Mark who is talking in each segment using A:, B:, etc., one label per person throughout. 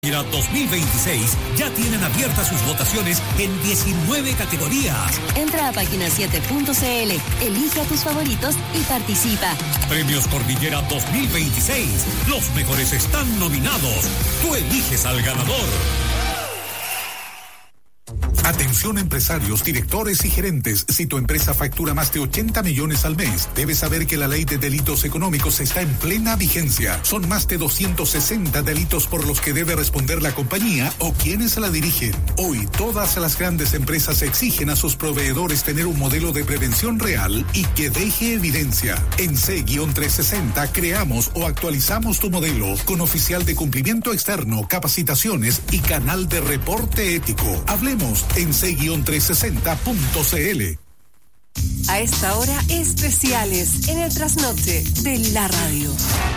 A: Mira 2026 ya tienen abiertas sus votaciones en 19 categorías.
B: Entra a página7.cl, elige a tus favoritos y participa.
A: Premios Cordillera 2026. Los mejores están nominados. Tú eliges al ganador.
C: Atención empresarios, directores y gerentes. Si tu empresa factura más de 80 millones al mes, debes saber que la ley de delitos económicos está en plena vigencia. Son más de 260 delitos por los que debe responder la compañía o quienes la dirigen. Hoy, todas las grandes empresas exigen a sus proveedores tener un modelo de prevención real y que deje evidencia. En C-360 creamos o actualizamos tu modelo con oficial de cumplimiento externo, capacitaciones y canal de reporte ético. Hablemos en c-360.cl.
D: A esta hora, especiales en el trasnoche de la radio.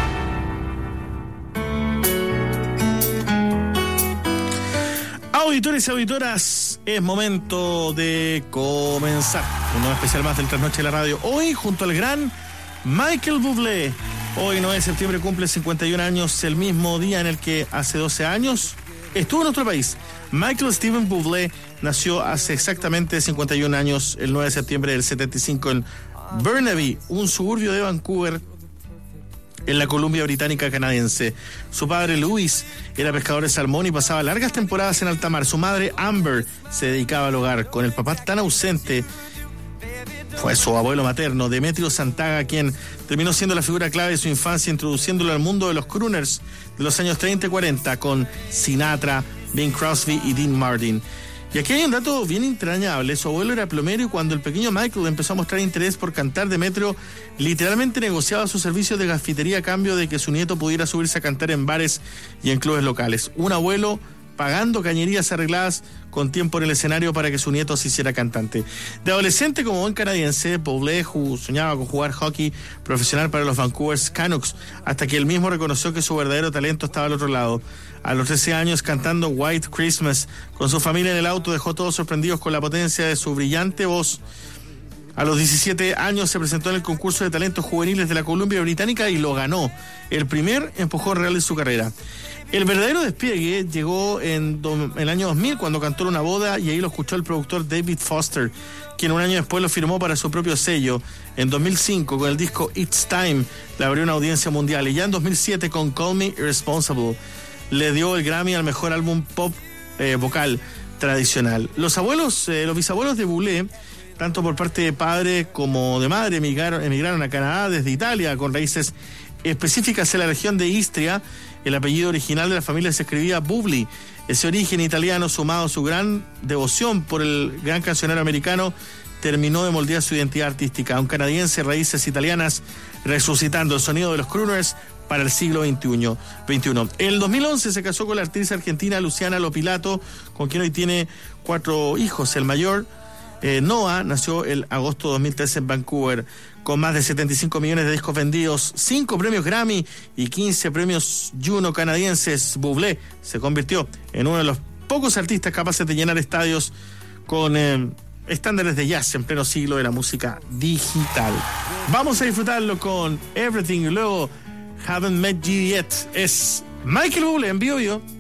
E: Auditores y auditoras, es momento de comenzar un nuevo especial más del trasnoche de la radio. Hoy junto al gran Michael Bublé. Hoy 9 de septiembre cumple 51 años, el mismo día en el que hace 12 años estuvo en nuestro país. Michael Steven Bublé nació hace exactamente 51 años, el 9 de septiembre del 75, en Burnaby, un suburbio de Vancouver, en la Columbia Británica canadiense. Su padre, Louis, era pescador de salmón y pasaba largas temporadas en alta mar. Su madre, Amber, se dedicaba al hogar. Con el papá tan ausente, fue su abuelo materno, Demetrio Santaga, quien terminó siendo la figura clave de su infancia, introduciéndolo al mundo de los crooners de los años 30 y 40, con Sinatra, Bing Crosby y Dean Martin. Y aquí hay un dato bien entrañable. Su abuelo era plomero y cuando el pequeño Michael empezó a mostrar interés por cantar, Demetrio literalmente negociaba sus servicios de gafitería a cambio de que su nieto pudiera subirse a cantar en bares y en clubes locales. Un abuelo pagando cañerías arregladas con tiempo en el escenario para que su nieto se hiciera cantante. De adolescente, como buen canadiense, Bublé soñaba con jugar hockey profesional para los Vancouver Canucks, hasta que él mismo reconoció que su verdadero talento estaba al otro lado. A los 13 años, cantando White Christmas con su familia en el auto, dejó a todos sorprendidos con la potencia de su brillante voz. A los 17 años se presentó en el concurso de talentos juveniles de la Columbia Británica y lo ganó, el primer empujón real de su carrera. El verdadero despliegue llegó en el año 2000, cuando cantó en una boda, y ahí lo escuchó el productor David Foster, quien un año después lo firmó para su propio sello. En 2005, con el disco It's Time, le abrió una audiencia mundial, y ya en 2007, con Call Me Irresponsible, le dio el Grammy al mejor álbum pop vocal tradicional. Los bisabuelos de Bublé, tanto por parte de padre como de madre, emigraron a Canadá desde Italia, con raíces específicas en la región de Istria. El apellido original de la familia se escribía Bublé. Ese origen italiano, sumado a su gran devoción por el gran cancionero americano, terminó de moldear su identidad artística. Un canadiense, raíces italianas, resucitando el sonido de los crooners para el siglo XXI. En el 2011 se casó con la actriz argentina Luciana Lopilato, con quien hoy tiene 4 hijos. El mayor, Noah, nació el agosto de 2013 en Vancouver. Con más de 75 millones de discos vendidos, 5 premios Grammy y 15 premios Juno canadienses, Bublé se convirtió en uno de los pocos artistas capaces de llenar estadios con estándares de jazz en pleno siglo de la música digital. Vamos a disfrutarlo con Everything y luego Haven't Met You Yet. Es Michael Bublé en vivo.